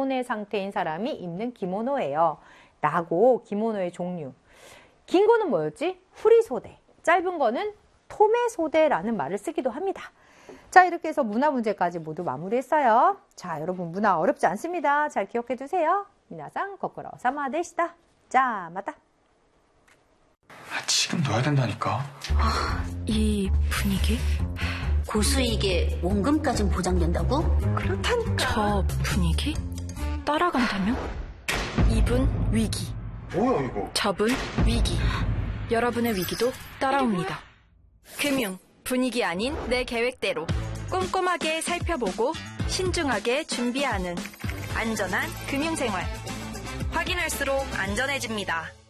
기모노의 상태인 사람이 입는 기모노예요. 라고 기모노의 종류. 긴 거는 뭐였지? 후리소대. 짧은 거는 토메소대라는 말을 쓰기도 합니다. 자, 이렇게 해서 문화 문제까지 모두 마무리했어요. 자, 여러분 문화 어렵지 않습니다. 잘 기억해 두세요. 미나상 거꾸로 사마데시다. 자, 마다. 지금 넣어야 된다니까. 이 분위기? 고수 이게 원금까진 보장된다고? 그렇다니까. 저 분위기? 따라간다면? 이분 위기. 뭐야 이거? 저분 위기. 여러분의 위기도 따라옵니다. 금융, 분위기 아닌 내 계획대로 꼼꼼하게 살펴보고 신중하게 준비하는 안전한 금융생활. 확인할수록 안전해집니다.